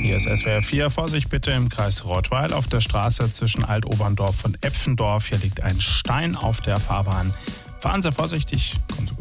Hier ist SWR 4. Vorsicht bitte im Kreis Rottweil auf der Straße zwischen Altoberndorf und Epfendorf. Hier liegt ein Stein auf der Fahrbahn. Fahren Sie vorsichtig, kommen Sie